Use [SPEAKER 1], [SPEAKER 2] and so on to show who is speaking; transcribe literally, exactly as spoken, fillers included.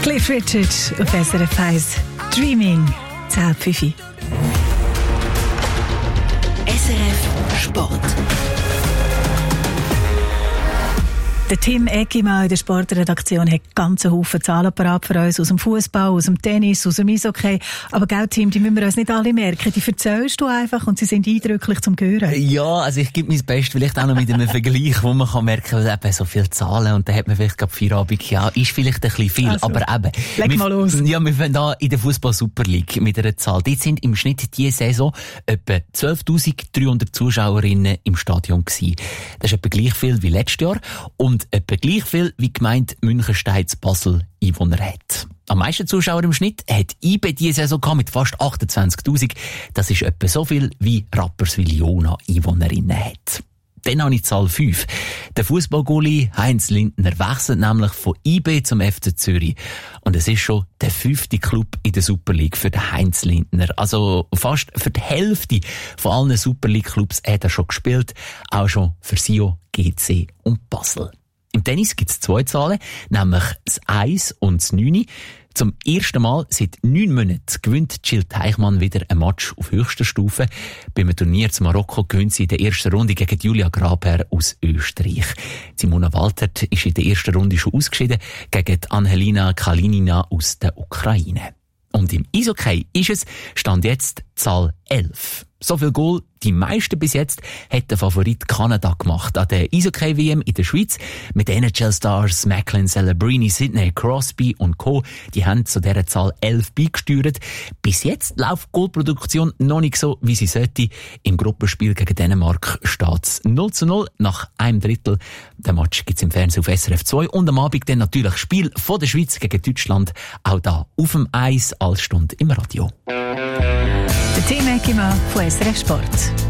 [SPEAKER 1] Cliff Richard auf S R F eins. Dreaming. zehn fünf.
[SPEAKER 2] S R F Sport.
[SPEAKER 1] Der Tim Eggimann in der Sportredaktion hat ganz einen Haufen Zahlen parat für uns aus dem Fußball, aus dem Tennis, aus dem Eishockey. Aber gell, Tim, die müssen wir uns nicht alle merken. Die erzählst du einfach und sie sind eindrücklich zum Hören.
[SPEAKER 3] Ja, also ich gebe mein Bestes, vielleicht auch noch mit einem Vergleich, wo man kann merken, dass eben so viele Zahlen und dann hat man vielleicht gerade Feierabend. Ja, ist vielleicht ein bisschen viel, also, aber eben.
[SPEAKER 1] Leg
[SPEAKER 3] wir,
[SPEAKER 1] mal los.
[SPEAKER 3] Ja, wir fangen da in der Fußball Super League mit einer Zahl. Dort sind im Schnitt diese Saison etwa zwölftausenddreihundert Zuschauerinnen im Stadion gewesen. Das ist etwa gleich viel wie letztes Jahr. Und Und etwa gleich viel wie die Gemeinde Münchenstein-Basel Einwohner hat. Am meisten Zuschauer im Schnitt hat I B diese Saison gehabt mit fast achtundzwanzigtausend. Das ist etwa so viel wie Rapperswil-Jona Einwohnerinnen hat. Dann habe ich Zahl fünf. Der Fußballgoalie Heinz Lindner wechselt nämlich von I B zum F C Zürich. Und es ist schon der fünfte Club in der Super League für den Heinz Lindner. Also fast für die Hälfte von allen Super League Clubs hat er schon gespielt. Auch schon für Sio, G C und Basel. Im Tennis gibt es zwei Zahlen, nämlich das eins und das neun. Zum ersten Mal seit neun Monaten gewinnt Jill Teichmann wieder ein Match auf höchster Stufe. Beim Turnier zu Marokko gewinnt sie in der ersten Runde gegen Julia Graber aus Österreich. Simona Waltert ist in der ersten Runde schon ausgeschieden gegen Angelina Kalinina aus der Ukraine. Und im Eishockey ist es, stand jetzt Zahl elf. So viel Goal, die meisten bis jetzt, hat der Favorit Kanada gemacht an der Eishockey-W M in der Schweiz. Mit den N H L-Stars Macklin Celebrini, Sidney Crosby und Co. Die haben zu dieser Zahl elf beigesteuert. Bis jetzt läuft die Goalproduktion noch nicht so, wie sie sollte. Im Gruppenspiel gegen Dänemark steht es null zu null nach einem Drittel. Den Match gibt es im Fernsehen auf S R F zwei. Und am Abend dann natürlich Spiel von der Schweiz gegen Deutschland. Auch da auf dem Eis, als Stunde im Radio.
[SPEAKER 1] Der Tim Eggimann von S R F Sport.